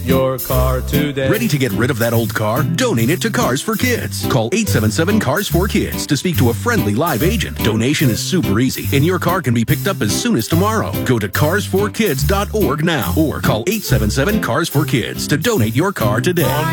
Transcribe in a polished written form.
your car today. Ready to get rid of that old car? Donate it to Cars for Kids. Call 877-CARS-4-KIDS to speak to a friendly live agent. Donation is super easy, and your car can be picked up as soon as tomorrow. Go to carsforkids.org now or call 877-CARS-4-KIDS to donate your car today.